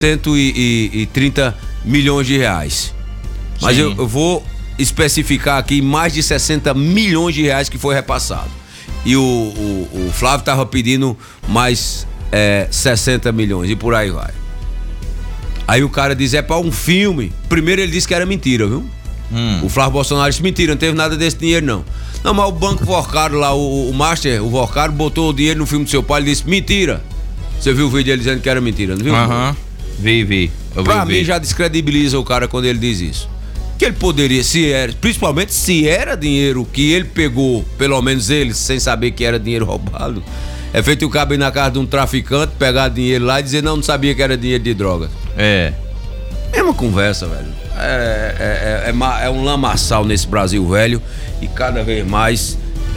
130 milhões de reais. Mas eu vou especificar aqui mais de 60 milhões de reais que foi repassado. E o Flávio estava pedindo mais 60 milhões e por aí vai. Aí o cara diz, para um filme. Primeiro ele disse que era mentira, viu? O Flávio Bolsonaro disse, mentira, não teve nada desse dinheiro não. Não, mas o Banco Vocaro lá, o Master, o Vocaro, botou o dinheiro no filme do seu pai e disse, mentira. Você viu o vídeo dele dizendo que era mentira, não viu? Vi. Pra mim já descredibiliza o cara quando ele diz isso. Que ele poderia, principalmente se era dinheiro que ele pegou, pelo menos ele, sem saber que era dinheiro roubado, é feito o cabo ir na casa de um traficante, pegar dinheiro lá e dizer não sabia que era dinheiro de drogas. Mesma conversa, velho. É um lamaçal nesse Brasil velho e cada vez mais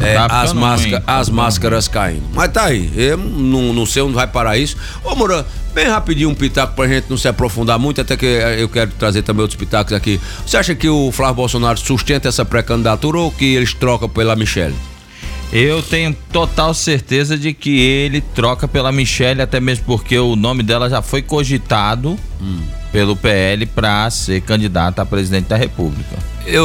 as máscaras caindo. Mas tá aí, eu não sei onde vai parar isso. Ô Moura, bem rapidinho um pitaco pra gente não se aprofundar muito, até que eu quero trazer também outros pitacos aqui. Você acha que o Flávio Bolsonaro sustenta essa pré-candidatura ou que eles trocam pela Michelle? Eu tenho total certeza de que ele troca pela Michelle, até mesmo porque o nome dela já foi cogitado pelo PL para ser candidata a presidente da República.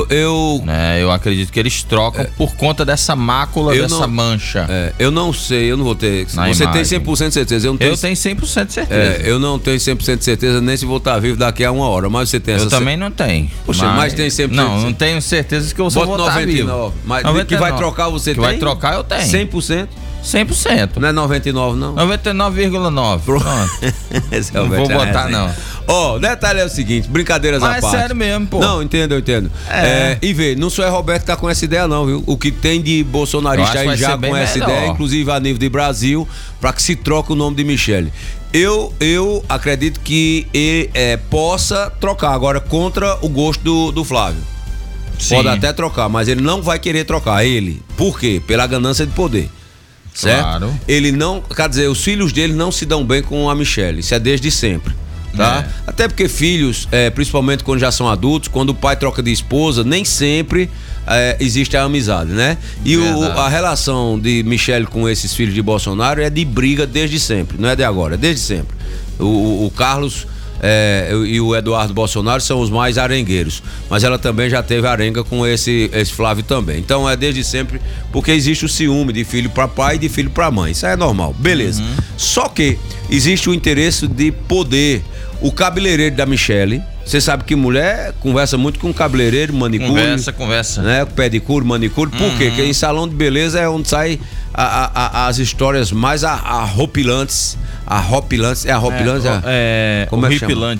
Eu acredito que eles trocam por conta dessa mácula, dessa mancha. Eu não sei, eu não vou ter. Você tem 100% de certeza? Eu tenho 100% de certeza. Eu não tenho 100% de certeza nem se vou estar vivo daqui a 1 hora, mas você tem essa. Eu também não tenho. Poxa, mas tem 100%. Não tenho certeza que eu vou estar vivo. Mas 99. Que vai trocar você tem? Que vai trocar eu tenho. 100%? 100%. Não é 99 não? 99,9. Pronto. Não vou botar não. O detalhe é o seguinte, brincadeiras à parte. Mas é sério mesmo, pô. Não, entendo. E vê, não sou Roberto que tá com essa ideia não, viu? O que tem de bolsonarista aí já com essa ideia, inclusive a nível de Brasil, para que se troque o nome de Michelle. Eu acredito que ele possa trocar agora contra o gosto do Flávio. Sim. Pode até trocar, mas ele não vai querer trocar, ele. Por quê? Pela ganância de poder. Certo? Claro. Ele não, quer dizer, os filhos dele não se dão bem com a Michelle, isso é desde sempre, tá? Até porque filhos, principalmente quando já são adultos, quando o pai troca de esposa, nem sempre existe a amizade, né? E a relação de Michelle com esses filhos de Bolsonaro é de briga desde sempre, não é de agora, é desde sempre. O Carlos e o Eduardo Bolsonaro são os mais arengueiros, mas ela também já teve arenga com esse Flávio também. Então é desde sempre, porque existe o ciúme de filho para pai e de filho para mãe, isso é normal, beleza. Só que existe o interesse de poder. O cabeleireiro da Michelle, você sabe que mulher conversa muito com cabeleireiro, manicure. Conversa. Né? Pedicure, manicure. Por quê? Porque em salão de beleza é onde sai as histórias mais arropilantes. Arropilantes. É arropilantes? Como é que chama?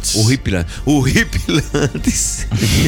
Horripilantes.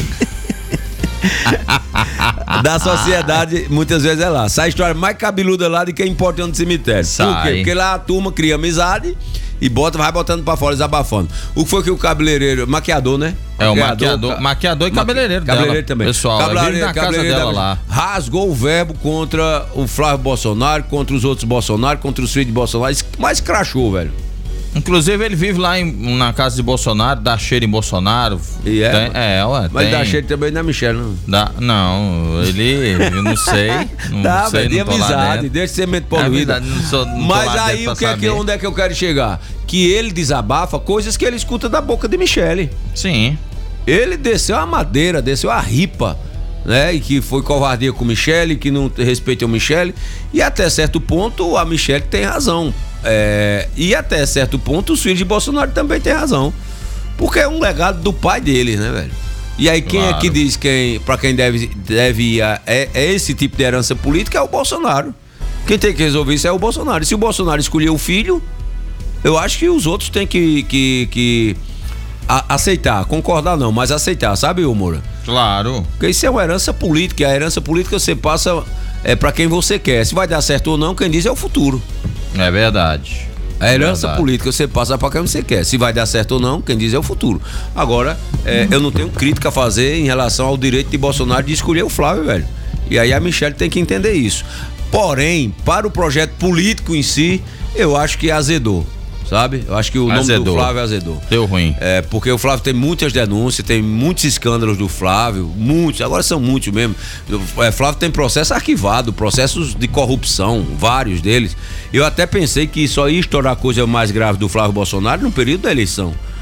Da sociedade, muitas vezes é lá. Sai a história mais cabeluda lá de quem importa no cemitério. Por quê? Porque lá a turma cria amizade e vai botando pra fora, desabafando. O que foi que o cabeleireiro, maquiador, né? Maquiador e cabeleireiro dela. Cabeleireiro também. Pessoal, na casa dela lá. Rasgou o verbo contra o Flávio Bolsonaro, contra os outros Bolsonaro, contra os filhos de Bolsonaro. Mas crachou, velho. Inclusive ele vive lá na casa de Bolsonaro, dá cheiro em Bolsonaro. Mas dá cheiro também na Michelle, não? Não, eu não sei. Não sei, não tô amizade, deixa de ser mente poluída. Mas aí onde é que eu quero chegar? Que ele desabafa coisas que ele escuta da boca de Michelle. Sim. Ele desceu a madeira, desceu a ripa, né? E que foi covardia com Michelle, que não respeita o Michelle. E até certo ponto a Michelle tem razão. E até certo ponto os filhos de Bolsonaro também têm razão. Porque é um legado do pai deles, né, velho? E aí quem é que diz pra quem deve ir esse tipo de herança política é o Bolsonaro. Quem tem que resolver isso é o Bolsonaro. E se o Bolsonaro escolher o filho, eu acho que os outros têm que aceitar, concordar não, mas aceitar, sabe, Moura? Claro. Porque isso é uma herança política. A herança política você passa pra quem você quer. Se vai dar certo ou não, quem diz é o futuro. É verdade. A herança política você passa pra quem você quer. Se vai dar certo ou não, quem diz é o futuro. Agora, eu não tenho crítica a fazer em relação ao direito de Bolsonaro de escolher o Flávio, velho. E aí a Michelle tem que entender isso. Porém, para o projeto político em si, eu acho que azedou. Sabe? Eu acho que o nome do Flávio azedou. Deu ruim. Porque o Flávio tem muitas denúncias, tem muitos escândalos do Flávio, muitos, agora são muitos mesmo. Flávio tem processo arquivado, processos de corrupção, vários deles. Eu até pensei que só ia estourar a coisa mais grave do Flávio Bolsonaro no período da eleição.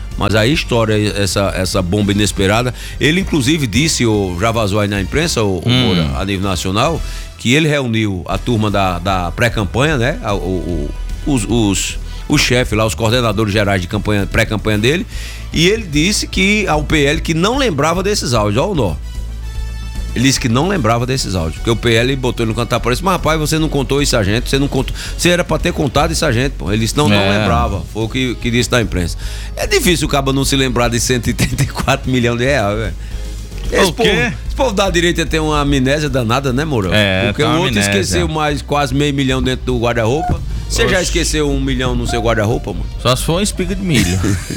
Mas aí estoura essa bomba inesperada. Ele inclusive disse, já vazou aí na imprensa, o Moura, a nível nacional, que ele reuniu a turma da pré-campanha, né? Os chefes lá, os coordenadores gerais de campanha, pré-campanha dele, e ele disse que ao PL que não lembrava desses áudios, olha o nó. Ele disse que não lembrava desses áudios, porque o PL botou ele no cantar por isso, mas rapaz, você não contou isso a gente, você não contou, você era pra ter contado isso a gente, pô. Ele disse não lembrava, foi o que disse na imprensa. É difícil o cabo não se lembrar de 134 milhões de reais, velho. Esse povo dá direito a ter uma amnésia danada, né, Mourão? Porque o outro esqueceu mais quase meio milhão dentro do guarda-roupa. Você já esqueceu 1 milhão no seu guarda-roupa, mano? Só se for uma espiga de milho.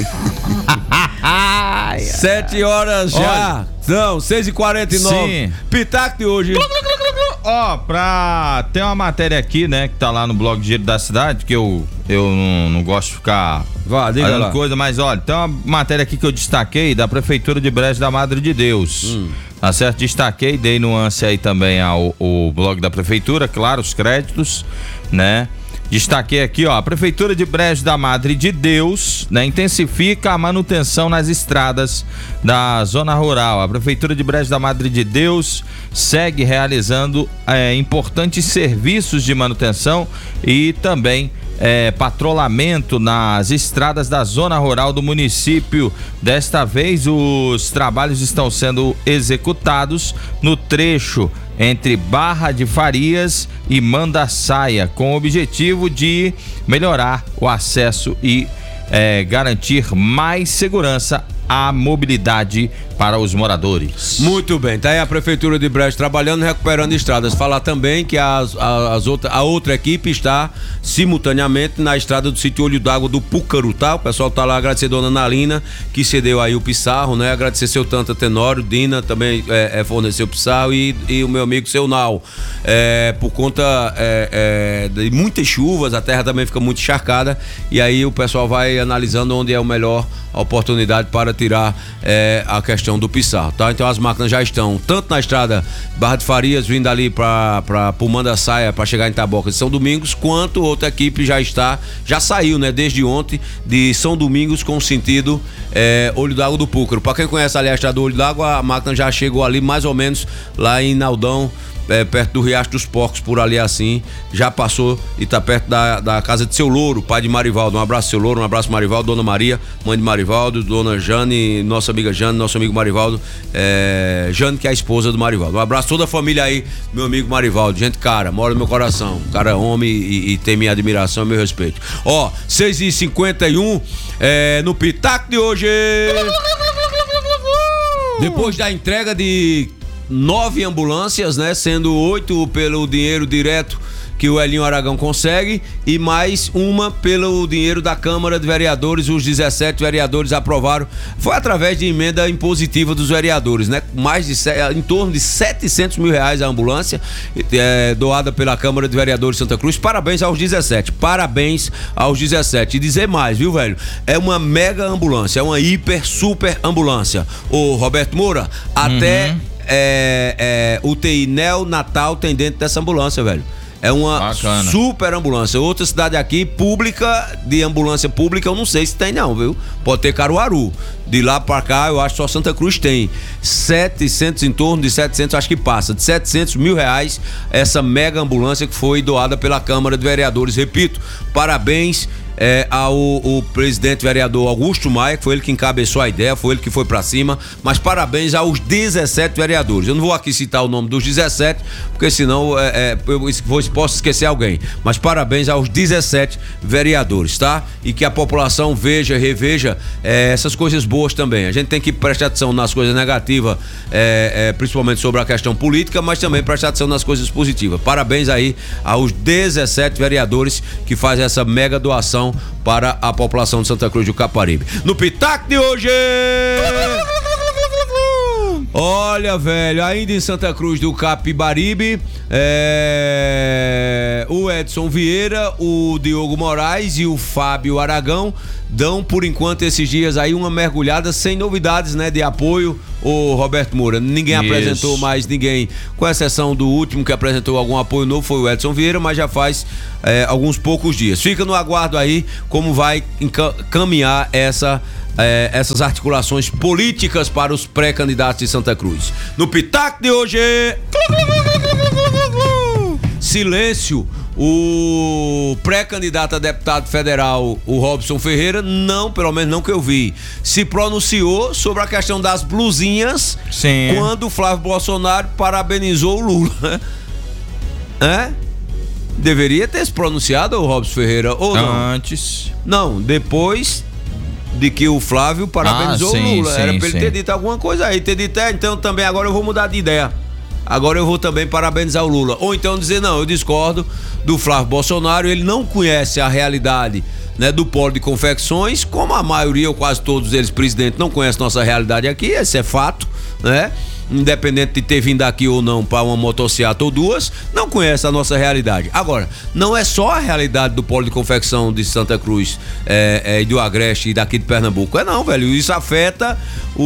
7 horas já. Não, 6h49. Sim. Pitaco de hoje. Pra ter uma matéria aqui, né, que tá lá no blog Giro da Cidade, que eu não gosto de ficar fazendo coisa, mas olha, tem uma matéria aqui que eu destaquei da Prefeitura de Brejo da Madre de Deus. Tá certo? Destaquei, dei nuance aí também ao blog da Prefeitura, claro, os créditos, né? Destaquei aqui, a Prefeitura de Brejo da Madre de Deus, né, intensifica a manutenção nas estradas da zona rural. A Prefeitura de Brejo da Madre de Deus segue realizando importantes serviços de manutenção e também patrulhamento nas estradas da zona rural do município. Desta vez, os trabalhos estão sendo executados no trecho entre Barra de Farias e Mandaçaia, com o objetivo de melhorar o acesso e garantir mais segurança à mobilidade para os moradores. Muito bem, tá aí a Prefeitura de Brejo trabalhando, recuperando estradas. Falar também que a outra equipe está simultaneamente na estrada do sítio Olho d'Água do Púcaro, tá? O pessoal tá lá, agradecer a dona Nalina, que cedeu aí o Pissarro, né? Agradecer seu Tanta Tenório, Dina também forneceu o Pissarro e o meu amigo seu Nau. Por conta de muitas chuvas, a terra também fica muito encharcada e aí o pessoal vai analisando onde é a melhor oportunidade para tirar a questão do Pissarro, tá? Então as máquinas já estão tanto na estrada Barra de Farias, vindo ali para Mandaçaia, para chegar em Taboca de São Domingos, quanto outra equipe já saiu, né? Desde ontem, de São Domingos com sentido Olho d'Água do Púcaro. Para quem conhece ali a estrada do Olho d'Água, a máquina já chegou ali mais ou menos lá em Naldão, perto do Riacho dos Porcos, por ali assim, já passou e tá perto da casa de seu Louro, pai de Marivaldo. Um abraço, seu Louro, um abraço, Marivaldo, dona Maria, mãe de Marivaldo, dona Jane, nossa amiga Jane, nosso amigo Marivaldo, Jane, que é a esposa do Marivaldo. Um abraço toda a família aí, meu amigo Marivaldo, gente cara, mora no meu coração, cara é homem e tem minha admiração e meu respeito. 6h51, no Pitaco de hoje, depois da entrega de 9 ambulâncias, né? Sendo 8 pelo dinheiro direto que o Elinho Aragão consegue e mais uma pelo dinheiro da Câmara de Vereadores. Os 17 vereadores aprovaram, foi através de emenda impositiva dos vereadores, né? Em torno de 700 mil reais a ambulância doada pela Câmara de Vereadores de Santa Cruz. Parabéns aos 17, parabéns aos 17. E dizer mais, viu, velho? É uma mega ambulância, é uma hiper super ambulância. Ô Roberto Moura, até UTI neonatal tem dentro dessa ambulância, velho. É uma bacana, super ambulância. Outra cidade aqui, pública, de ambulância pública, eu não sei se tem não, viu? Pode ter Caruaru. De lá pra cá, eu acho que só Santa Cruz tem. 700, em torno de 700, acho que passa. De 700 mil reais, essa mega ambulância que foi doada pela Câmara de Vereadores. Repito, parabéns ao presidente vereador Augusto Maia, que foi ele que encabeçou a ideia, foi ele que foi pra cima, mas parabéns aos 17 vereadores. Eu não vou aqui citar o nome dos 17, porque senão eu posso esquecer alguém, mas parabéns aos 17 vereadores, tá? E que a população veja, reveja essas coisas boas também. A gente tem que prestar atenção nas coisas negativas, principalmente sobre a questão política, mas também prestar atenção nas coisas positivas. Parabéns aí aos 17 vereadores que fazem essa mega doação para a população de Santa Cruz do Caparibe. No Pitaco de hoje, olha, velho, ainda em Santa Cruz do Capibaribe, o Edson Vieira, o Diogo Moraes e o Fábio Aragão dão, por enquanto, esses dias aí uma mergulhada sem novidades, né, de apoio o Roberto Moura. Ninguém apresentou mais ninguém, com exceção do último que apresentou algum apoio novo, foi o Edson Vieira, mas já faz alguns poucos dias. Fica no aguardo aí como vai caminhar essas articulações políticas para os pré-candidatos de Santa Cruz. No Pitaco de hoje, silêncio. O pré-candidato a deputado federal, o Robson Ferreira, pelo menos não que eu vi, se pronunciou sobre a questão das blusinhas. Sim. Quando o Flávio Bolsonaro parabenizou o Lula. Deveria ter se pronunciado o Robson Ferreira, ou não? Antes. Não, depois de que o Flávio parabenizou o Lula. Era pra ele ter dito alguma coisa aí, ter dito, então também agora eu vou mudar de ideia. Agora eu vou também parabenizar o Lula. Ou então dizer, não, eu discordo do Flávio Bolsonaro, ele não conhece a realidade, né, do polo de confecções, como a maioria ou quase todos eles, presidente, não conhecem nossa realidade aqui, esse é fato, né? Independente de ter vindo aqui ou não para uma motociata ou duas, não conhece a nossa realidade. Agora, não é só a realidade do polo de confecção de Santa Cruz e do Agreste e daqui de Pernambuco. Não, velho, isso afeta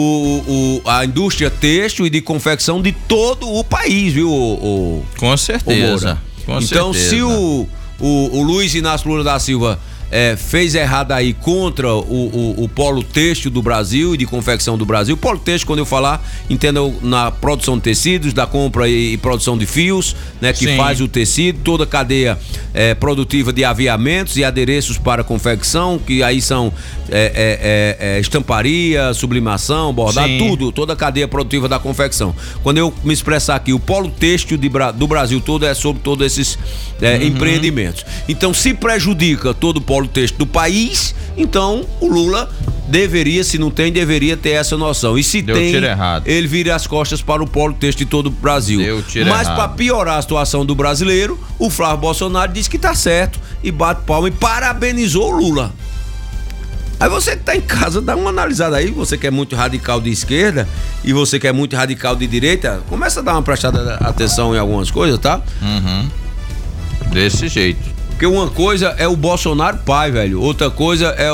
a indústria têxtil e de confecção de todo o país, viu? Com certeza. Então, se o Luiz Inácio Lula da Silva fez errado aí contra o polo têxtil do Brasil e de confecção do Brasil. Polo têxtil, quando eu falar, entenda, na produção de tecidos, da compra e produção de fios, né, que faz o tecido, toda a cadeia produtiva de aviamentos e adereços para confecção, que aí são estamparia, sublimação, bordado, tudo, toda a cadeia produtiva da confecção. Quando eu me expressar aqui, o polo têxtil do Brasil todo é sobre todos esses empreendimentos. Então, se prejudica todo o polo têxtil do país, então o Lula deveria, se não tem, deveria ter essa noção. E se tem, ele vira as costas para o polo têxtil de todo o Brasil. Mas para piorar a situação do brasileiro, o Flávio Bolsonaro disse que tá certo e bate palma e parabenizou o Lula. Aí você que tá em casa, dá uma analisada aí, você que é muito radical de esquerda e você que é muito radical de direita, começa a dar uma prestada atenção em algumas coisas, tá? Desse jeito. Porque uma coisa é o Bolsonaro pai, velho. Outra coisa é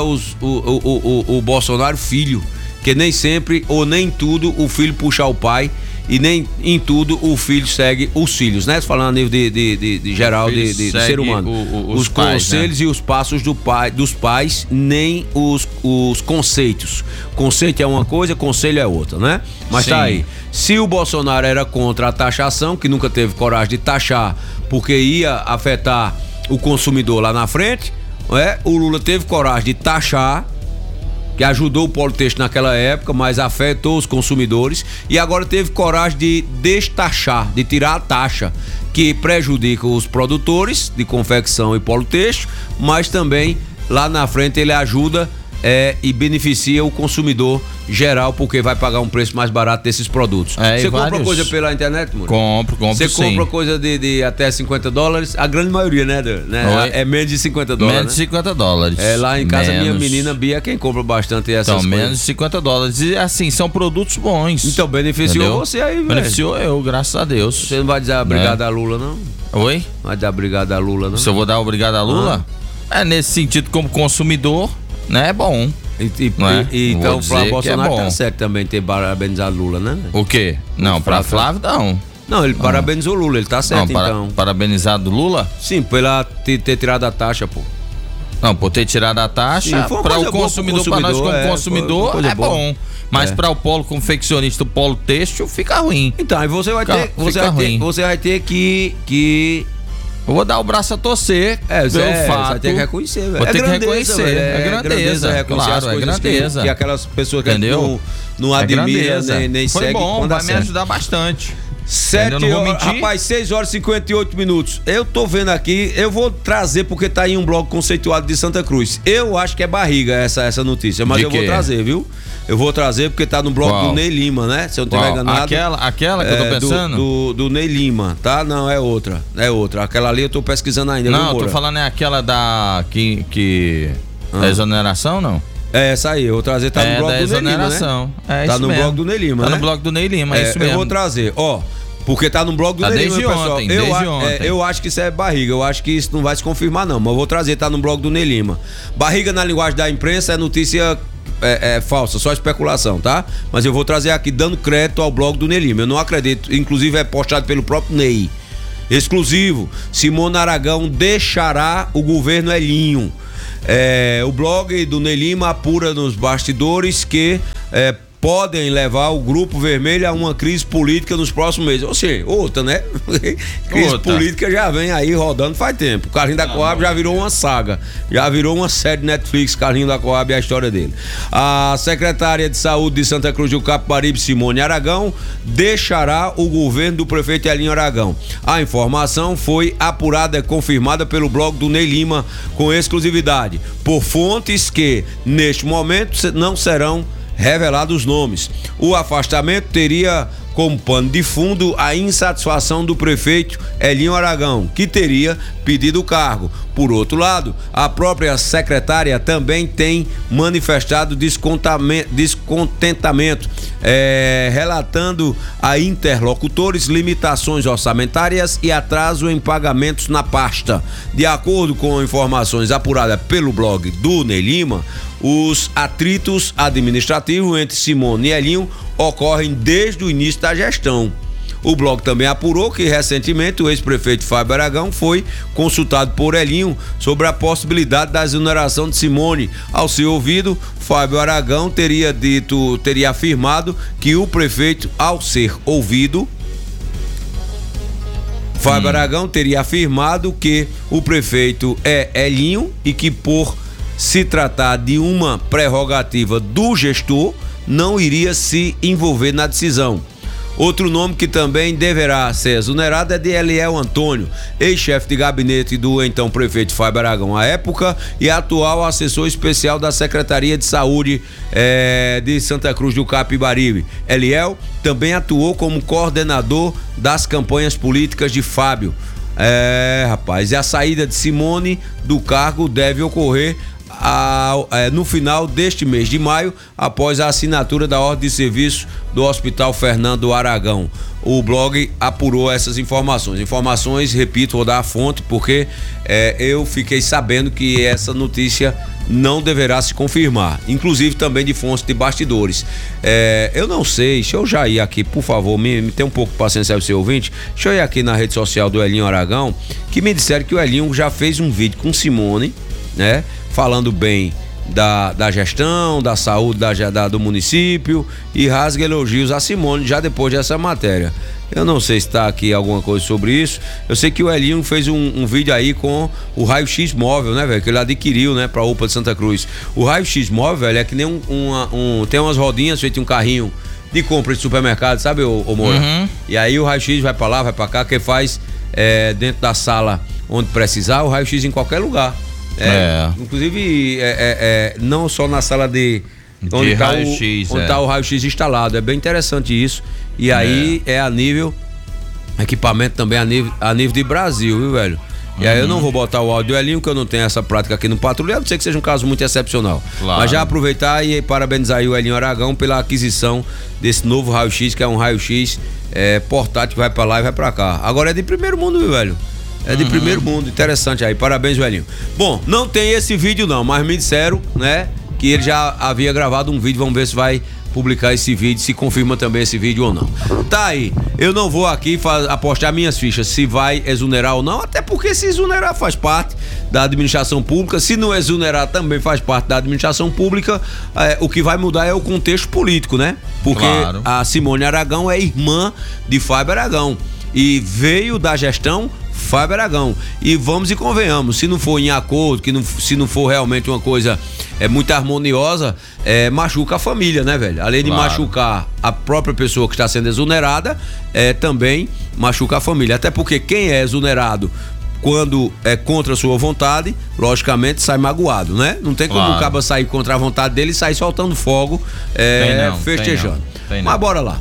o Bolsonaro filho. Que nem sempre ou nem tudo o filho puxa o pai e nem em tudo o filho segue os filhos, né? Falando a nível de geral de ser humano. Os conselhos, né? E os passos dos pais, nem os conceitos. Conceito é uma coisa, conselho é outra, né? Mas tá aí. Se o Bolsonaro era contra a taxação, que nunca teve coragem de taxar porque ia afetar o consumidor lá na frente, o Lula teve coragem de taxar, que ajudou o polo têxtil naquela época, mas afetou os consumidores, e agora teve coragem de destaxar, de tirar a taxa, que prejudica os produtores de confecção e polo têxtil, mas também lá na frente ele ajuda e beneficia o consumidor geral, porque vai pagar um preço mais barato desses produtos. Você compra coisa pela internet, mano? Compro Você compra coisa de até $50, a grande maioria, né? É menos de $50. Menos de $50. Lá em casa, minha menina Bia, quem compra bastante essas coisas. Então, menos de $50. E assim, são produtos bons. Então, beneficiou você aí, velho. Beneficiou eu, graças a Deus. Você não vai dizer obrigado a Lula, não? Oi? Vai dar obrigado a Lula, não? Se eu vou dar obrigado a Lula? Nesse sentido, como consumidor, né? É bom. Então o Flávio Bolsonaro tá certo também ter parabenizado Lula, né? O quê? Não, pra Flávio não. Não, ele parabenizou o Lula, ele tá certo, então. Parabenizado Lula? Sim, por ele ter tirado a taxa, pô. Não, por ter tirado a taxa, para o consumidor, para nós como consumidor, é bom. Mas para o polo confeccionista, o polo têxtil, fica ruim. Então, aí você vai ter que eu vou dar o braço a torcer pelo fato. Vai ter que reconhecer, velho. Vou ter que reconhecer. É grandeza. Claro, é grandeza. Que aquelas pessoas que não admiram, nem seguem. Foi bom, vai me ajudar bastante. 7 horas, rapaz, 6 horas e 58 minutos. Eu tô vendo aqui, eu vou trazer porque tá em um blog conceituado de Santa Cruz. Eu acho que é barriga essa notícia, mas eu vou trazer, viu? Eu vou trazer porque tá no blog do Ney Lima, né? Se eu não tiver enganado. Aquela que eu tô pensando? Do Ney Lima, tá? Não, é outra. Aquela ali eu tô pesquisando ainda. Não, eu tô falando aquela da da exoneração, não? É essa aí, eu vou trazer, tá no blog do Ney Lima, né? Tá no blog do Ney Lima, né? Tá no blog do Ney Lima, é isso mesmo. Eu vou trazer, porque tá no blog do Ney Lima, pessoal. Eu acho que isso é barriga, eu acho que isso não vai se confirmar não, mas eu vou trazer, tá no blog do Ney Lima. Barriga na linguagem da imprensa é notícia falsa, só especulação, tá? Mas eu vou trazer aqui dando crédito ao blog do Ney Lima. Eu não acredito, inclusive é postado pelo próprio Ney. Exclusivo, Simone Aragão deixará o governo Elinho. O blog do Ney Lima apura nos bastidores que podem levar o Grupo Vermelho a uma crise política nos próximos meses. Ou seja, outra, né? Crise política já vem aí rodando faz tempo. O Carlinho da Coab já virou uma saga, já virou uma série de Netflix, Carlinho da Coab e a história dele. A secretária de Saúde de Santa Cruz do Capibaribe, Simone Aragão, deixará o governo do prefeito Elinho Aragão. A informação foi apurada e confirmada pelo blog do Ney Lima com exclusividade, por fontes que, neste momento, não serão revelados os nomes. O afastamento teria como pano de fundo a insatisfação do prefeito Elinho Aragão, que teria pedido o cargo. Por outro lado, a própria secretária também tem manifestado descontentamento, relatando a interlocutores limitações orçamentárias e atraso em pagamentos na pasta. De acordo com informações apuradas pelo blog do Ney Lima, os atritos administrativos entre Simone e Elinho ocorrem desde o início da gestão. O blog também apurou que recentemente o ex-prefeito Fábio Aragão foi consultado por Elinho sobre a possibilidade da exoneração de Simone. Ao ser ouvido, Fábio Aragão teria afirmado que o prefeito, ao ser ouvido, Fábio Aragão teria afirmado que o prefeito é Elinho e que, por se tratar de uma prerrogativa do gestor, não iria se envolver na decisão. Outro nome que também deverá ser exonerado é de Eliel Antônio, ex-chefe de gabinete do então prefeito Fábio Aragão à época e atual assessor especial da Secretaria de Saúde de Santa Cruz do Capibaribe. Eliel também atuou como coordenador das campanhas políticas de Fábio. Rapaz, e a saída de Simone do cargo deve ocorrer no final deste mês de maio, após a assinatura da ordem de serviço do Hospital Fernando Aragão. O blog apurou essas informações, repito, vou dar a fonte porque eu fiquei sabendo que essa notícia não deverá se confirmar, inclusive também de fontes de bastidores. Eu não sei, deixa eu já ir aqui, por favor, me tenha um pouco de paciência aí, seu ouvinte. Deixa eu ir aqui na rede social do Elinho Aragão, que me disseram que o Elinho já fez um vídeo com Simone, né? Falando bem da gestão, da saúde do município, e rasga elogios a Simone já depois dessa matéria. Eu não sei se está aqui alguma coisa sobre isso. Eu sei que o Elinho fez um vídeo aí com o raio-x móvel, né, velho? Que ele adquiriu, né, pra UPA de Santa Cruz. O raio-x móvel, velho, é que nem tem umas rodinhas feito um carrinho de compra de supermercado, sabe, ô Moura? Uhum. E aí o raio-x vai pra lá, vai pra cá, que faz dentro da sala onde precisar, o raio-x em qualquer lugar. Inclusive, não só na sala onde está o raio-x instalado. É bem interessante isso. E aí a nível equipamento também a nível de Brasil, viu, velho? E aí eu não vou botar o áudio do Elinho, que eu não tenho essa prática aqui no Patrulha, a não ser que seja um caso muito excepcional. Claro. Mas já aproveitar e parabenizar aí o Elinho Aragão pela aquisição desse novo raio-x, que é um raio-x portátil que vai pra lá e vai pra cá. Agora é de primeiro mundo, viu, velho? É de primeiro mundo, interessante aí, parabéns, velhinho. Bom, não tem esse vídeo não, mas me disseram, né, que ele já havia gravado um vídeo, vamos ver se vai publicar esse vídeo, se confirma também esse vídeo ou não. Tá aí, eu não vou aqui apostar minhas fichas se vai exonerar ou não, até porque se exonerar faz parte da administração pública, se não exonerar também faz parte da administração pública. O que vai mudar é o contexto político, né? Porque claro, a Simone Aragão é irmã de Fábio Aragão e veio da gestão Fábio Aragão. E vamos e convenhamos, se não for em acordo, se não for realmente uma coisa muito harmoniosa, machuca a família, né, velho? Além de machucar a própria pessoa que está sendo exonerada, também machuca a família. Até porque quem é exonerado quando é contra a sua vontade, logicamente sai magoado, né? Não tem como o cabo sair contra a vontade dele e sair soltando fogo, festejando. Mas bora lá,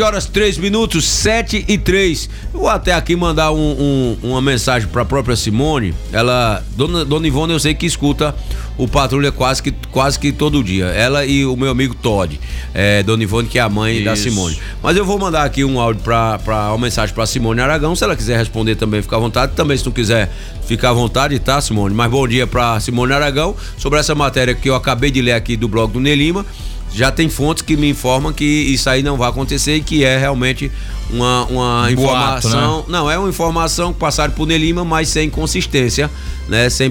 7h03, 7h03. Eu vou até aqui mandar uma mensagem pra própria Simone. Dona Ivone, eu sei que escuta o Patrulha quase que todo dia. Ela e o meu amigo Todd, Dona Ivone, que é a mãe da Simone. Mas eu vou mandar aqui um áudio uma mensagem pra Simone Aragão. Se ela quiser responder também, fica à vontade. Também, se não quiser, fica à vontade, tá, Simone? Mas bom dia pra Simone Aragão sobre essa matéria que eu acabei de ler aqui do blog do Nelima. Já tem fontes que me informam que isso aí não vai acontecer e que é realmente uma informação, né? Não, é uma informação que passaram por Nelima, mas sem consistência, né? Sem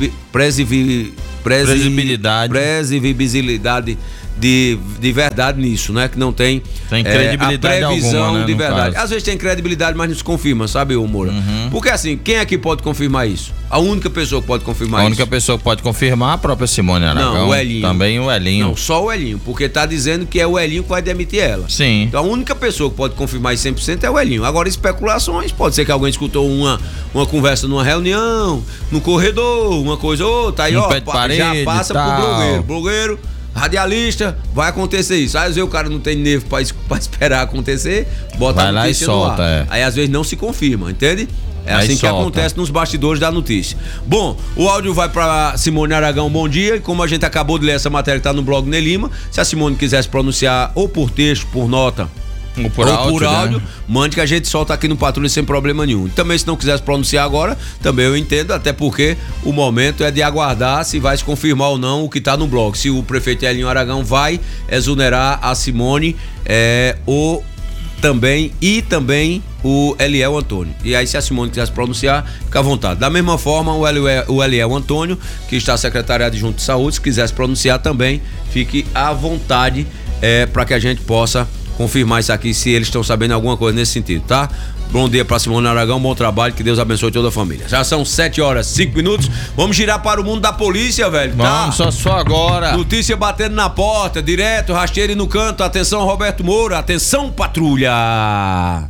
previsibilidade de verdade nisso, né? Que não tem credibilidade a previsão alguma, né, de verdade. Às vezes tem credibilidade, mas não se confirma, sabe, Moura? Porque assim, quem é que pode confirmar isso? A única pessoa que pode confirmar isso. A única pessoa que pode confirmar é a própria Simone Aragão. Não, o Elinho. Também o Elinho. Não, só o Elinho, porque tá dizendo que é o Elinho que vai demitir ela. Sim. Então a única pessoa que pode confirmar isso 100% é o Elinho. Agora, especulações, pode ser que alguém escutou uma conversa numa reunião, no corredor, uma coisa ou outra, aí já passa pro blogueiro, radialista, vai acontecer isso. Às vezes o cara não tem nervo pra esperar acontecer, bota a notícia no ar. Aí às vezes não se confirma, entende? É assim que acontece nos bastidores da notícia. Bom, o áudio vai pra Simone Aragão, bom dia. E como a gente acabou de ler essa matéria que tá no blog Nelima, se a Simone quiser se pronunciar ou por texto, por nota, ou por áudio, né? Mande que a gente solta aqui no Patrulha sem problema nenhum. E também, se não quiser se pronunciar agora, também eu entendo, até porque o momento é de aguardar se vai se confirmar ou não o que tá no blog. Se o prefeito Elinho Aragão vai exonerar a Simone ou também o Eliel Antônio. E aí, se a Simone quiser se pronunciar, fica à vontade. Da mesma forma, o Eliel Antônio, que está secretário adjunto de saúde, se quiser se pronunciar também, fique à vontade para que a gente possa confirmar isso aqui, se eles estão sabendo alguma coisa nesse sentido, tá? Bom dia pra Simone Aragão, bom trabalho, que Deus abençoe toda a família. Já são 7h05. Vamos girar para o mundo da polícia, velho, tá? Vamos, só agora. Notícia batendo na porta, direto, rasteiro e no canto. Atenção, Roberto Moura, atenção, patrulha.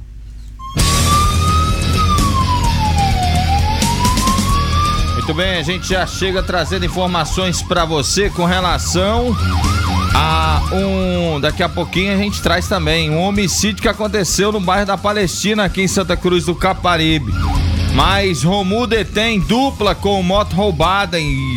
Muito bem, a gente já chega trazendo informações pra você com relação a daqui a pouquinho a gente traz também um homicídio que aconteceu no bairro da Palestina, aqui em Santa Cruz do Caparibe. Mas Romu detém dupla com moto roubada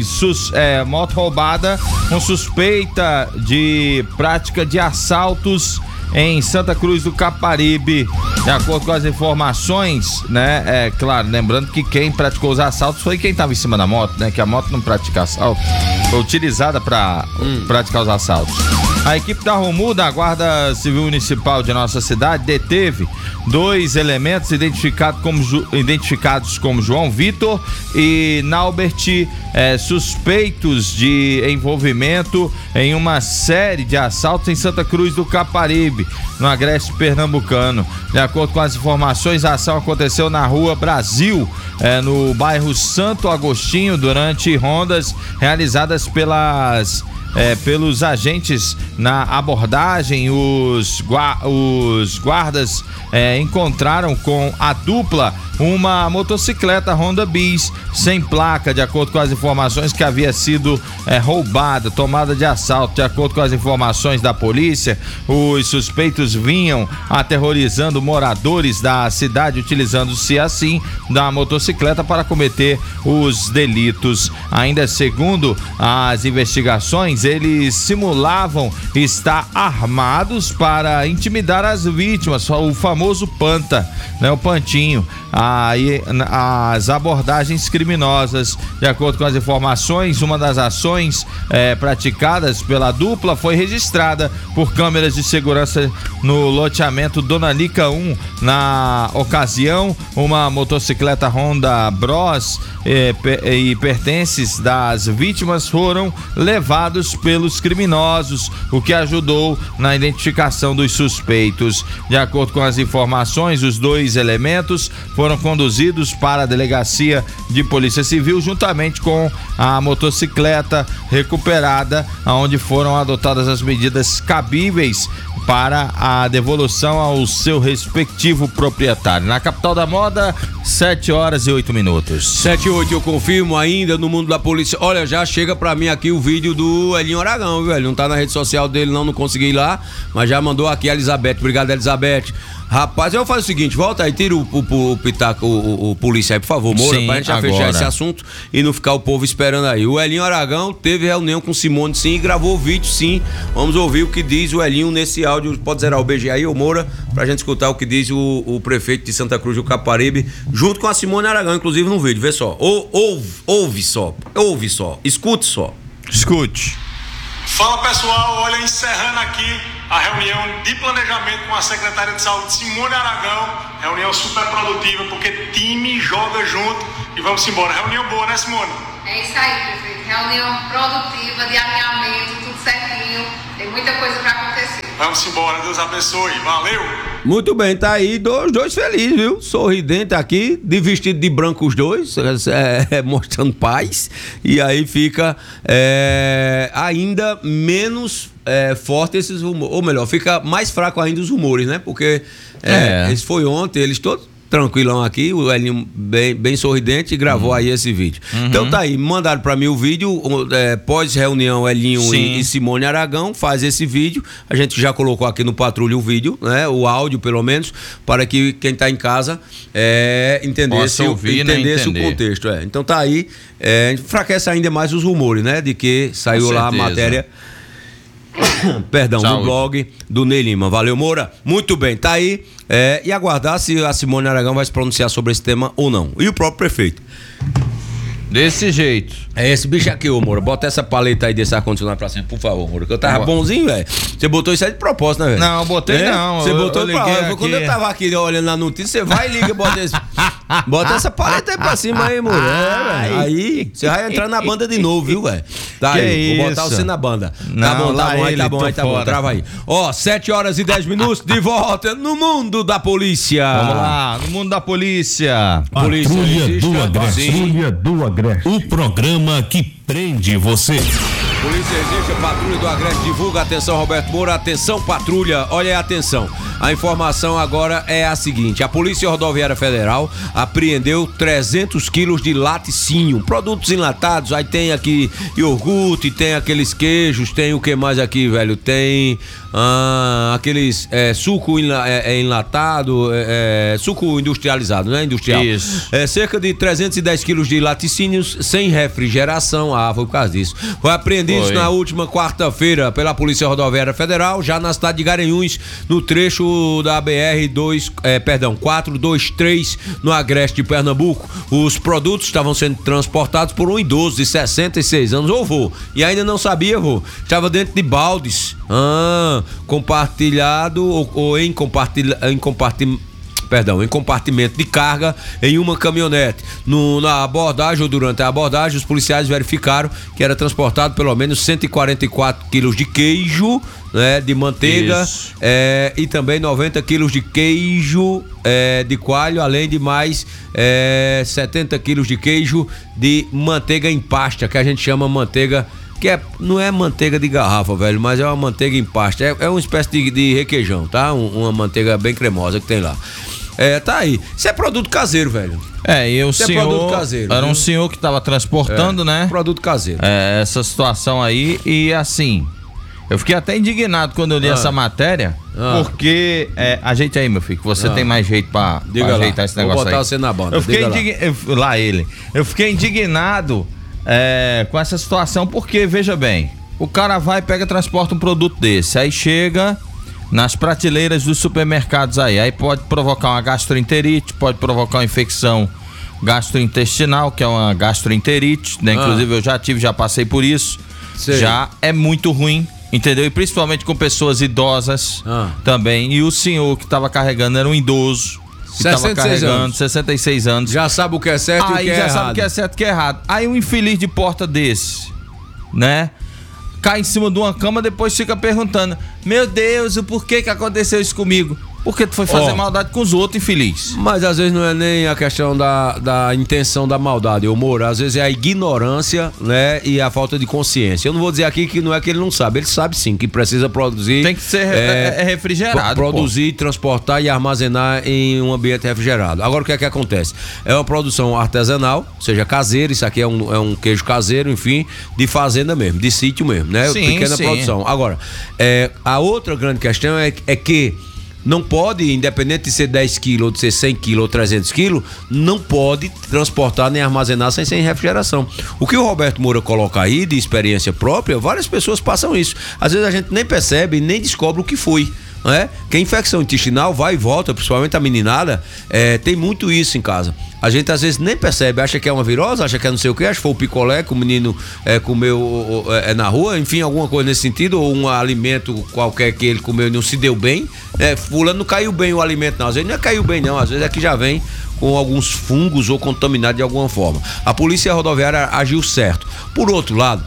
com suspeita de prática de assaltos em Santa Cruz do Caparibe. De acordo com as informações, né? Claro, lembrando que quem praticou os assaltos foi quem estava em cima da moto, né? Que a moto não pratica assalto, foi utilizada para praticar os assaltos. A equipe da Romu, da Guarda Civil Municipal de nossa cidade, deteve 2 elementos identificados como João Vitor e Naubert, suspeitos de envolvimento em uma série de assaltos em Santa Cruz do Caparibe, no agreste pernambucano. De acordo com as informações, a ação aconteceu na Rua Brasil, no bairro Santo Agostinho, durante rondas realizadas pelos agentes. Na abordagem, os guardas encontraram com a dupla uma motocicleta Honda Bis sem placa, de acordo com as informações, que havia sido roubada, tomada de assalto. De acordo com as informações da polícia, os suspeitos vinham aterrorizando moradores da cidade, utilizando-se assim da motocicleta para cometer os delitos. Ainda segundo as investigações, eles simulavam estar armados para intimidar as vítimas, o famoso Panta, né, o Pantinho. Aí as abordagens criminosas, de acordo com as informações, uma das ações praticadas pela dupla foi registrada por câmeras de segurança no loteamento Dona Lica 1. Na ocasião, uma motocicleta Honda Bros e pertences das vítimas foram levados pelos criminosos, o que ajudou na identificação dos suspeitos. De acordo com as informações, os 2 elementos foram conduzidos para a delegacia de Polícia Civil juntamente com a motocicleta recuperada, onde foram adotadas as medidas cabíveis para a devolução ao seu respectivo proprietário. Na capital da moda, 7h08. 7h08, eu confirmo ainda no mundo da polícia. Olha, já chega pra mim aqui o vídeo do Elinho Aragão, velho. Não tá na rede social dele, não consegui ir lá, mas já mandou aqui a Elizabeth. Obrigado, Elizabeth. Rapaz, eu vou fazer o seguinte, volta aí, tira o pitaco, o polícia aí, por favor, Moura, pra gente já fechar esse assunto e não ficar o povo esperando aí. O Elinho Aragão teve reunião com Simone, sim, e gravou o vídeo, sim. Vamos ouvir o que diz o Elinho nesse áudio. Pode zerar o BG aí, ô Moura, pra gente escutar o que diz o prefeito de Santa Cruz do Caparibe, junto com a Simone Aragão, inclusive no vídeo, vê só. Ouve só, escute só. Escute. Fala pessoal, olha, encerrando aqui a reunião de planejamento com a secretária de saúde Simone Aragão, reunião super produtiva, porque time joga junto e vamos embora. Reunião boa, né, Simone? É isso aí, prefeito. Reunião produtiva, de alinhamento, tudo certinho, tem muita coisa pra acontecer. Vamos embora, Deus abençoe, valeu! Muito bem, tá aí dois felizes, viu? Sorridente aqui, de vestido de branco os dois, mostrando paz, e aí fica ainda menos forte esses rumores, ou melhor, fica mais fraco ainda os rumores, né? Porque esse foi ontem, eles todos tranquilão aqui, o Elinho bem sorridente, gravou aí esse vídeo. Então tá aí, mandaram pra mim o vídeo, pós-reunião Elinho e Simone Aragão, faz esse vídeo, a gente já colocou aqui no Patrulha o vídeo, né, o áudio pelo menos, para que quem tá em casa entendesse o contexto. Então tá aí, enfraquece ainda mais os rumores, né, de que saiu lá a matéria... Perdão, no blog do Ney Lima. Valeu, Moura. Muito bem, tá aí. E aguardar se a Simone Aragão vai se pronunciar sobre esse tema ou não. E o próprio prefeito. Desse jeito. É esse bicho aqui, ô Moura. Bota essa paleta aí desse ar-condicionado pra cima, por favor, Moura. Que eu tava bonzinho, velho. Você botou isso aí de propósito, né, velho? Não, botei não. Você botou pra lá. Quando eu tava aqui olhando na notícia, você vai e liga, bota essa paleta aí pra cima aí, Moura. Velho. Aí você vai entrar na banda de novo, viu, velho? Tá aí, vou botar você na banda. Não, tá bom, trava aí. 7h10, de volta no Mundo da Polícia. Vamos lá, no Mundo da Polícia. Patrulha do Agreste. O programa que prende você. Polícia Existe, Patrulha do Agreste divulga. Atenção, Roberto Moura, atenção, patrulha, olha aí, atenção. A informação agora é a seguinte: a Polícia Rodoviária Federal apreendeu 300 quilos de laticínio, produtos enlatados. Aí tem aqui iogurte, tem aqueles queijos, tem o que mais aqui, velho? Tem aqueles suco enlatado, suco industrializado, né? Industrial. Isso. Cerca de 310 quilos de laticínios sem refrigeração. Foi por causa disso. Foi apreendido na última quarta-feira pela Polícia Rodoviária Federal, já na cidade de Garanhuns, no trecho da BR 423, no Agreste de Pernambuco. Os produtos estavam sendo transportados por um idoso de 66 anos, vô, e ainda não sabia, vô, estava dentro de baldes, compartilhado ou em compartimento de carga em uma caminhonete. Na abordagem ou durante a abordagem, os policiais verificaram que era transportado pelo menos 144 quilos de queijo, né, de manteiga, e também 90 quilos de queijo de coalho, além de mais 70 quilos de queijo de manteiga em pasta, que a gente chama manteiga, que não é manteiga de garrafa, velho, mas é uma manteiga em pasta, é uma espécie de requeijão, tá? Uma manteiga bem cremosa que tem lá. Tá aí. Isso é produto caseiro, velho. E o senhor, produto caseiro, era um senhor que estava transportando, né? Produto caseiro. Essa situação aí, e assim, eu fiquei até indignado quando eu li essa matéria, porque ajeita aí, meu filho, que você tem mais jeito pra ajeitar esse negócio aí. Vou botar você na banda. Eu fiquei indignado com essa situação, porque, veja bem, o cara vai, pega, transporta um produto desse, aí chega nas prateleiras dos supermercados aí pode provocar uma gastroenterite, pode provocar uma infecção gastrointestinal, que é uma gastroenterite, né? Inclusive eu já passei por isso. Sei. Já é muito ruim, entendeu? E principalmente com pessoas idosas também. E o senhor que estava carregando era um idoso. 66 anos. Já sabe o que é certo e o que é errado. Sabe o que é certo e o que é errado. Aí um infeliz de porta desse, né? Cai em cima de uma cama, depois fica perguntando: meu Deus, o porquê que aconteceu isso comigo? Porque tu foi fazer maldade com os outros, infeliz. Mas às vezes não é nem a questão da intenção da maldade, humor. Às vezes é a ignorância, né? E a falta de consciência. Eu não vou dizer aqui que não é que ele não sabe. Ele sabe sim que precisa produzir. Tem que ser refrigerado. Produzir, transportar e armazenar em um ambiente refrigerado. Agora o que é que acontece? É uma produção artesanal, ou seja, caseira. Isso aqui é um queijo caseiro, enfim, de fazenda mesmo, de sítio mesmo, né? Sim, pequena produção. Agora, a outra grande questão é que não pode, independente de ser 10 quilos, ou de ser 100 quilos ou 300 quilos, não pode transportar nem armazenar sem refrigeração. O que o Roberto Moura coloca aí, de experiência própria, várias pessoas passam isso. Às vezes a gente nem percebe, nem descobre o que foi. Que a infecção intestinal vai e volta, principalmente a meninada, tem muito isso em casa. A gente às vezes nem percebe, acha que é uma virose, acha que é não sei o que, acha que foi o picolé que o menino comeu na rua, enfim, alguma coisa nesse sentido, ou um alimento qualquer que ele comeu e não se deu bem. Fulano não caiu bem o alimento, não. Às vezes não caiu bem, não. Às vezes é que já vem com alguns fungos ou contaminado de alguma forma. A polícia rodoviária agiu certo. Por outro lado,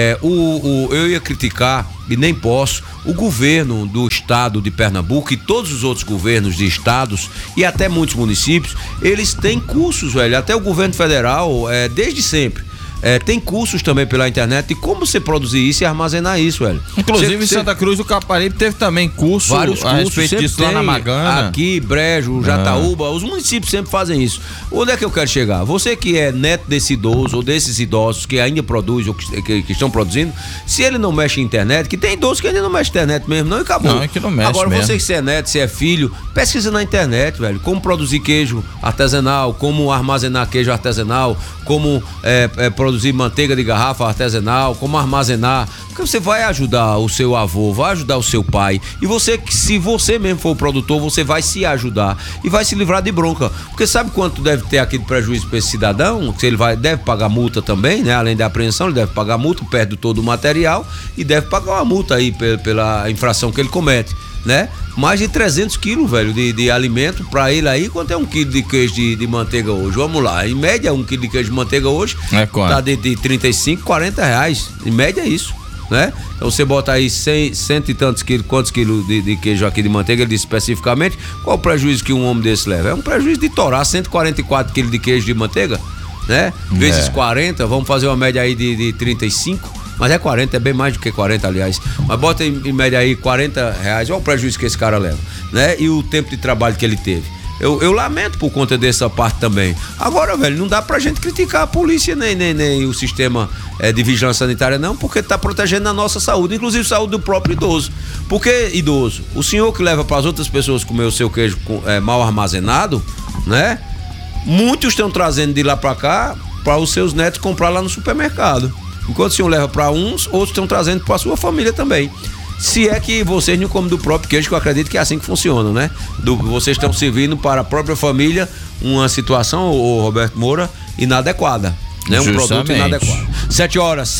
eu ia criticar, e nem posso, o governo do estado de Pernambuco e todos os outros governos de estados e até muitos municípios, eles têm cursos, velho, até o governo federal, desde sempre. Tem cursos também pela internet de como você produzir isso e armazenar isso, velho. Inclusive em Santa Cruz do Caparibe teve também vários cursos a respeito disso lá na Magana. Aqui, Brejo, Jataúba, os municípios sempre fazem isso. Onde é que eu quero chegar? Você que é neto desse idoso ou desses idosos que ainda produzem ou que estão produzindo, se ele não mexe em internet, que tem idosos que ainda não mexe em internet mesmo, não, e acabou. Não, é que não mexe. Agora mesmo. Você que é neto, se é filho, pesquisa na internet, velho, como produzir queijo artesanal, como armazenar queijo artesanal, como produzir manteiga de garrafa artesanal, como armazenar, porque você vai ajudar o seu avô, vai ajudar o seu pai, e você, se você mesmo for o produtor, você vai se ajudar e vai se livrar de bronca, porque sabe quanto deve ter aqui de prejuízo para esse cidadão? Que ele deve pagar multa também, né? Além da apreensão, ele deve pagar multa, perde todo o material e deve pagar uma multa aí pela infração que ele comete, né? Mais de 300 quilos, velho, de alimento pra ele aí. Quanto é 1 quilo de queijo de manteiga hoje? Vamos lá, em média 1 quilo de queijo de manteiga hoje tá de 35, 40 reais, em média é isso, né? Então você bota aí 100 e tantos quilos, quantos quilos de queijo aqui de manteiga, ele disse especificamente, qual o prejuízo que um homem desse leva? É um prejuízo de torar 144 quilos de queijo de manteiga, né? Vezes 40, vamos fazer uma média aí de 35, mas é 40, é bem mais do que 40, aliás. Mas bota em média aí 40 reais, olha o prejuízo que esse cara leva, né? E o tempo de trabalho que ele teve. Eu lamento por conta dessa parte também. Agora, velho, não dá pra gente criticar a polícia nem o sistema de vigilância sanitária, não, porque tá protegendo a nossa saúde, inclusive a saúde do próprio idoso. Porque, idoso, o senhor que leva para as outras pessoas comer o seu queijo mal armazenado, né? Muitos estão trazendo de lá pra cá para os seus netos comprar lá no supermercado. Enquanto o senhor leva para uns, outros estão trazendo para a sua família também. Se é que vocês não comem do próprio queijo, que eu acredito que é assim que funciona, né? Vocês estão servindo para a própria família uma situação, o Roberto Moura, inadequada, né? Um produto inadequado. 7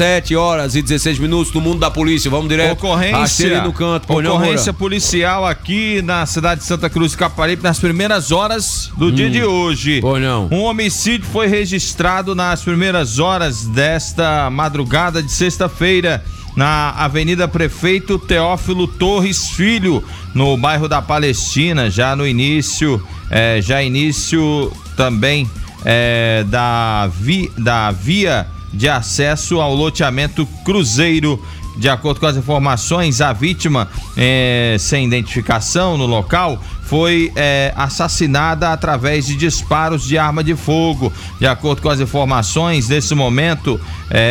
horas e 16 minutos no mundo da polícia. Vamos direto. Ocorrência no canto. Ocorrência policial aqui na cidade de Santa Cruz do Caparibe nas primeiras horas do dia de hoje. Um homicídio foi registrado nas primeiras horas desta madrugada de sexta-feira na Avenida Prefeito Teófilo Torres Filho, no bairro da Palestina, já no início, também da via de acesso ao loteamento Cruzeiro. De acordo com as informações, a vítima, sem identificação no local, foi assassinada através de disparos de arma de fogo. De acordo com as informações, nesse momento,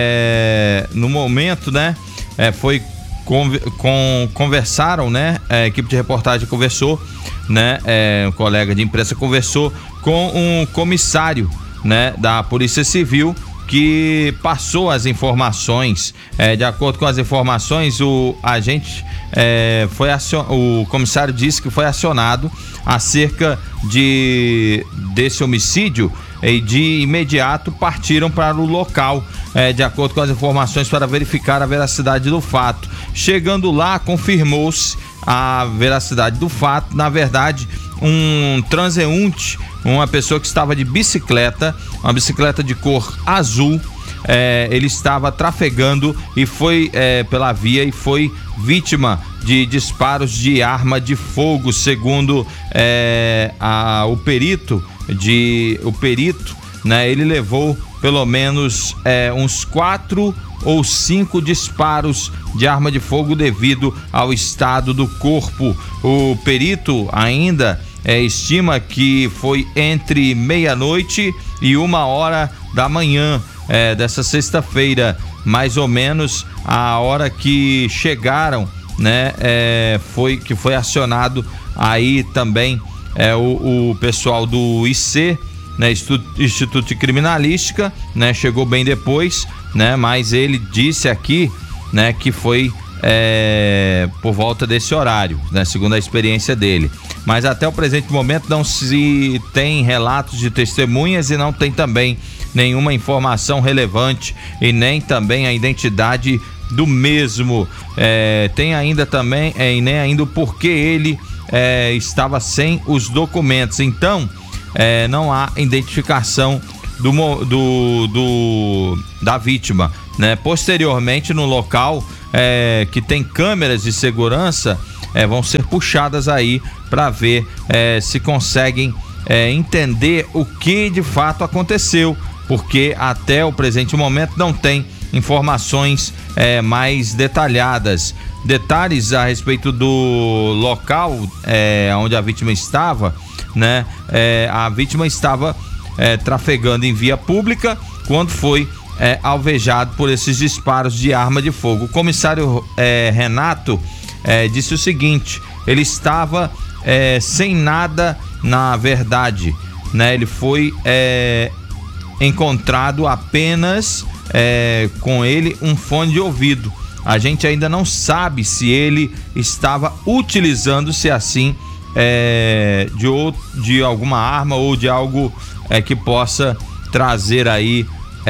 conversaram, né? A equipe de reportagem conversou, né? Um colega de imprensa conversou com um comissário, né? Da Polícia Civil, que passou as informações. De acordo com as informações, o agente o comissário disse que foi acionado acerca desse homicídio e de imediato partiram para o local, de acordo com as informações, para verificar a veracidade do fato. Chegando lá, confirmou-se a veracidade do fato. Na verdade, um transeunte, uma pessoa que estava de bicicleta, uma bicicleta de cor azul, ele estava trafegando e foi pela via e foi vítima de disparos de arma de fogo, segundo o perito, né? Ele levou pelo menos uns 4 ou 5 disparos de arma de fogo devido ao estado do corpo. O perito ainda estima que foi entre meia-noite e 1h da manhã dessa sexta-feira, mais ou menos a hora que chegaram né, que foi acionado aí também o pessoal do IC, né, Instituto de Criminalística, né, chegou bem depois, né, mas ele disse aqui, né, que foi por volta desse horário, né, segundo a experiência dele. Mas até o presente momento não se tem relatos de testemunhas e não tem também nenhuma informação relevante e nem também a identidade do mesmo. Tem ainda também e nem ainda o porquê ele estava sem os documentos. Então não há identificação da vítima, né? Posteriormente, no local que tem câmeras de segurança, vão ser puxadas aí para ver se conseguem entender o que de fato aconteceu, porque até o presente momento não tem informações mais detalhadas. Detalhes a respeito do local onde a vítima estava, né? A vítima estava trafegando em via pública quando foi alvejado por esses disparos de arma de fogo. O comissário Renato disse o seguinte: ele estava sem nada, na verdade, né? Ele foi encontrado apenas com ele um fone de ouvido. A gente ainda não sabe se ele estava utilizando-se assim de alguma arma ou de algo que possa trazer aí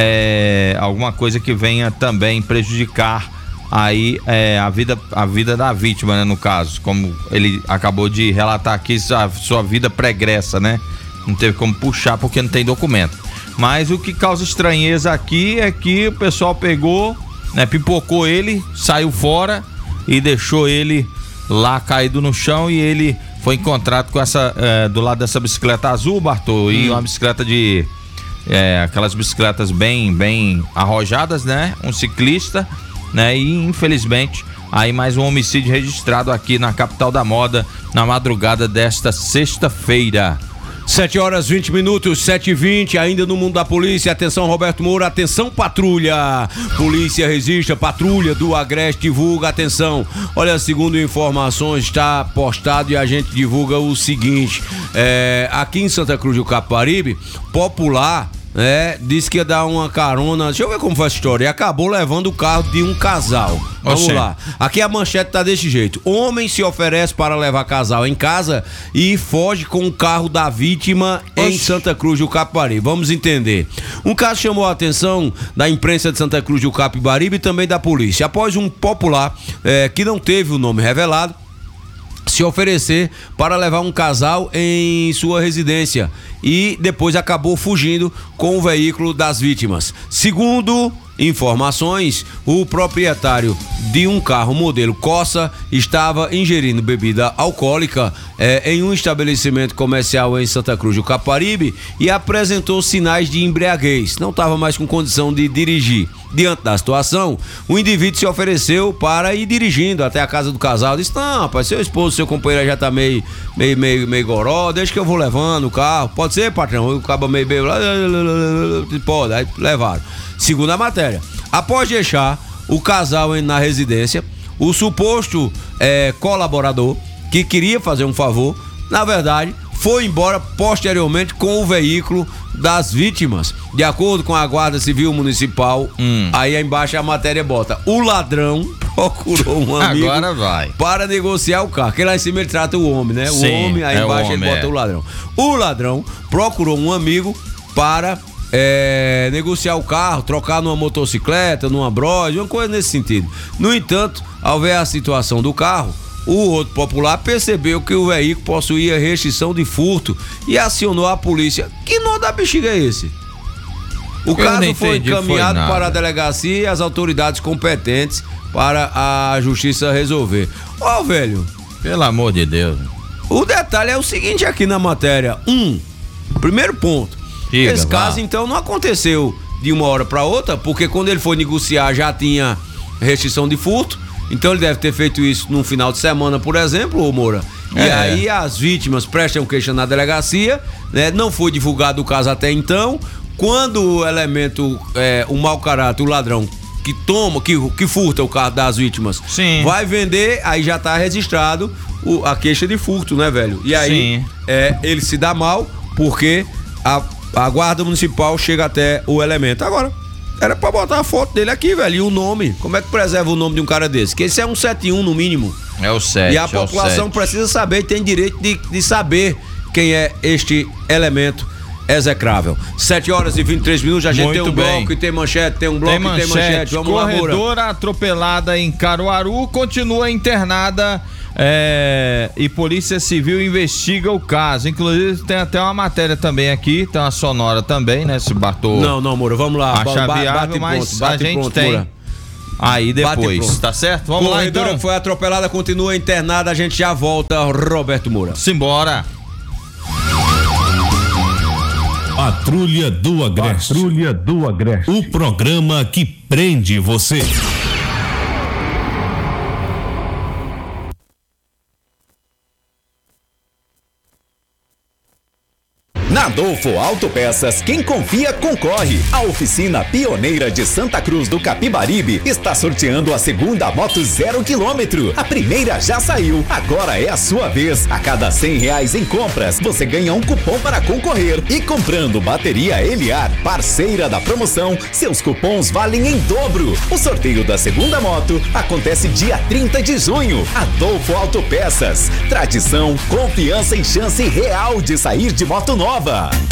alguma coisa que venha também prejudicar aí a vida da vítima, né, no caso, como ele acabou de relatar aqui, a sua vida pregressa, né? Não teve como puxar porque não tem documento. Mas o que causa estranheza aqui é que o pessoal pegou, né, pipocou ele, saiu fora e deixou ele lá caído no chão, e ele foi encontrado com do lado dessa bicicleta azul, Bartô, e uma bicicleta de aquelas bicicletas bem arrojadas, né? Um ciclista, né? E infelizmente aí mais um homicídio registrado aqui na capital da moda na madrugada desta sexta-feira. 7h20, 7h20, ainda no mundo da polícia. Atenção, Roberto Moura, atenção, patrulha. Polícia resiste, patrulha do Agreste divulga, atenção. Olha, segundo informações, está postado e a gente divulga o seguinte: aqui em Santa Cruz do Capibaribe, popular, disse que ia dar uma carona. Deixa eu ver como foi essa história. E acabou levando o carro de um casal. Vamos lá. Aqui a manchete tá desse jeito: homem se oferece para levar casal em casa e foge com o carro da vítima em Santa Cruz do Capibaribe. Vamos entender. Um caso chamou a atenção da imprensa de Santa Cruz do Capibaribe e também da polícia, após um popular que não teve o nome revelado se oferecer para levar um casal em sua residência e depois acabou fugindo com o veículo das vítimas. Segundo informações, o proprietário de um carro modelo Corsa estava ingerindo bebida alcoólica em um estabelecimento comercial em Santa Cruz do Capibaribe e apresentou sinais de embriaguez. Não estava mais com condição de dirigir. Diante da situação, o indivíduo se ofereceu para ir dirigindo até a casa do casal. Disse: não, rapaz, seu esposo, seu companheiro já tá meio goró, deixa que eu vou levando o carro. Pode ser, patrão? O cabo meio pode, aí levaram. Segundo a matéria, após deixar o casal na residência, o suposto colaborador, que queria fazer um favor, na verdade, foi embora posteriormente com o veículo das vítimas. De acordo com a Guarda Civil Municipal, aí embaixo a matéria bota: o ladrão procurou um amigo para negociar o carro. Que lá em cima ele trata o homem, né? Sim, o homem, aí embaixo ele bota o ladrão. O ladrão procurou um amigo para negociar o carro, trocar numa motocicleta, numa Bros, uma coisa nesse sentido. No entanto, ao ver a situação do carro, o outro popular percebeu que o veículo possuía restrição de furto e acionou a polícia. Que nó da bexiga é esse? O caso foi encaminhado para a delegacia e as autoridades competentes para a justiça resolver. Ó, velho, pelo amor de Deus. O detalhe é o seguinte aqui na matéria. Primeiro ponto. Esse caso, então, não aconteceu de uma hora para outra, porque quando ele foi negociar já tinha restrição de furto. Então ele deve ter feito isso num final de semana, por exemplo, ô Moura. E aí as vítimas prestam queixa na delegacia, né? Não foi divulgado o caso até então. Quando o elemento, o mau caráter, o ladrão, que furta o carro das vítimas. Sim. Vai vender, aí já tá registrado a queixa de furto, né, velho? E aí ele se dá mal porque a guarda municipal chega até o elemento. Agora, era pra botar a foto dele aqui, velho, e o nome. Como é que preserva o nome de um cara desse? Que esse é um 171 no mínimo. É o 7. E a população precisa saber, tem direito de saber quem é este elemento execrável. 7h23, a gente muito tem um bem. bloco e tem manchete, tem um bloco e tem manchete. Vamos lá, Moura. Corredora atropelada em Caruaru continua internada e Polícia Civil investiga o caso. Inclusive tem até uma matéria também aqui, tem uma sonora também, né? Se Bartô... Não, Moura, vamos lá. Achar viável, mas a gente tem... Moura. Aí depois, tá certo? Vamos lá então. Foi atropelada, continua internada, a gente já volta, Roberto Moura. Simbora. Patrulha do Agreste. Patrulha do Agreste. O programa que prende você. Na Adolfo Autopeças, quem confia concorre. A oficina pioneira de Santa Cruz do Capibaribe está sorteando a segunda moto 0 km. A primeira já saiu, agora é a sua vez. A cada R$100 em compras, você ganha um cupom para concorrer. E comprando bateria Eliar, parceira da promoção, seus cupons valem em dobro. O sorteio da segunda moto acontece dia 30 de junho. Adolfo Autopeças, tradição, confiança e chance real de sair de moto nova.